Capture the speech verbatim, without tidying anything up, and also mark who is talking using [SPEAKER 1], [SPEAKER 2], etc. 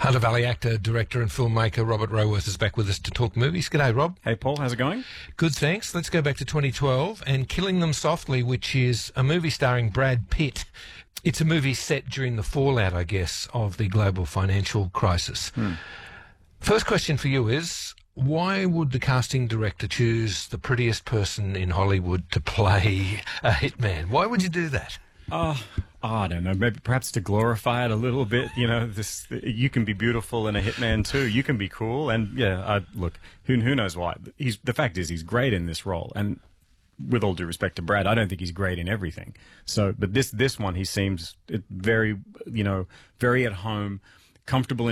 [SPEAKER 1] Hunter Valley actor, director and filmmaker Robert Roworth is back with us to talk movies. G'day, Rob.
[SPEAKER 2] Hey, Paul. How's it going?
[SPEAKER 1] Good, thanks. Let's go back to twenty twelve and Killing Them Softly, which is a movie starring Brad Pitt. It's a movie set during the fallout, I guess, of the global financial crisis.
[SPEAKER 2] Hmm.
[SPEAKER 1] First question for you is, why would the casting director choose the prettiest person in Hollywood to play a hitman? Why would you do that?
[SPEAKER 2] Uh, oh, I don't know. Maybe perhaps to glorify it a little bit. You know, this you can be beautiful in a hitman too. You can be cool, and yeah, I, look, who who knows why? He's the fact is he's great in this role, and with all due respect to Brad, I don't think he's great in everything. So, but this this one, he seems very, you know, very at home, comfortable in